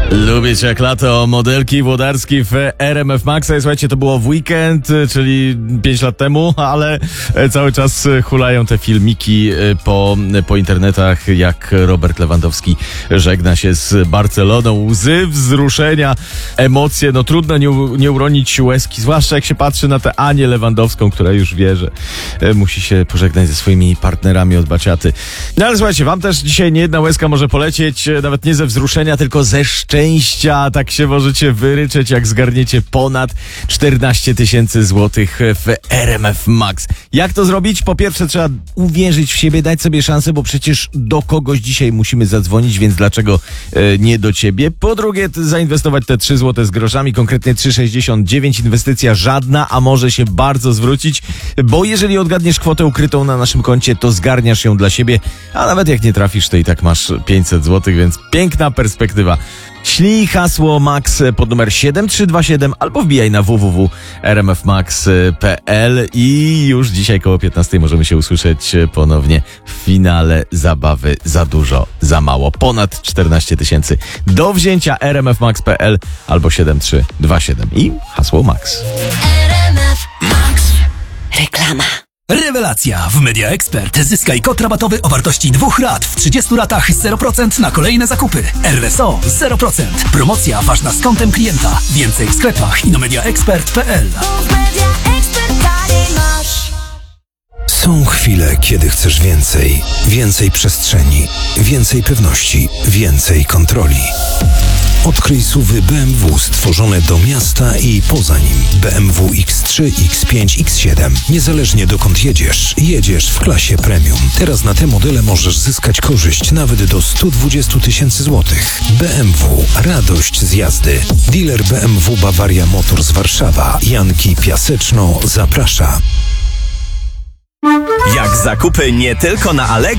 Lubię cię jak lato, modelki Włodarski w RMF Maxa. Słuchajcie, to było w weekend, czyli 5 lat temu, ale cały czas hulają te filmiki po internetach, jak Robert Lewandowski żegna się z Barceloną. Łzy wzruszenia, emocje, no trudno nie uronić łezki, zwłaszcza jak się patrzy na tę Anię Lewandowską, która już wie, że musi się pożegnać ze swoimi partnerami od baciaty. No ale słuchajcie, wam też dzisiaj nie jedna łezka może polecieć, nawet nie ze wzruszenia, tylko ze szczęścia. Tak się możecie wyryczeć, jak zgarniecie ponad 14 000 złotych w RMF Max. Jak to zrobić? Po pierwsze trzeba uwierzyć w siebie, dać sobie szansę, bo przecież do kogoś dzisiaj musimy zadzwonić, więc dlaczego nie do ciebie? Po drugie, zainwestować te 3 zł z groszami, konkretnie 3,69. Inwestycja żadna, a może się bardzo zwrócić, bo jeżeli odgadniesz kwotę ukrytą na naszym koncie, to zgarniasz ją dla siebie, a nawet jak nie trafisz, to i tak masz 500 zł, więc piękna perspektywa. Ślij hasło MAX pod numer 7327 albo wbijaj na www.rmfmax.pl i już dzisiaj koło 15 możemy się usłyszeć ponownie w finale zabawy Za dużo, za mało. Ponad 14 000 do wzięcia. rmfmax.pl albo 7327 i hasło MAX. RMF Max. Reklama. Rewelacja! W Media Expert zyskaj kod rabatowy o wartości 2 rat w 30 latach 0% na kolejne zakupy. RSO 0%. Promocja ważna z kontem klienta. Więcej w sklepach i na mediaexpert.pl. Są chwile, kiedy chcesz więcej. Więcej przestrzeni, więcej pewności, więcej kontroli. Odkryj SUV-y BMW stworzone do miasta i poza nim. BMW X3, X5, X7. Niezależnie dokąd jedziesz w klasie premium. Teraz na te modele możesz zyskać korzyść nawet do 120 000 złotych. BMW. Radość z jazdy. Dealer BMW Bavaria Motors Warszawa. Janki Piaseczno zaprasza. Jak zakupy nie tylko na Allegro.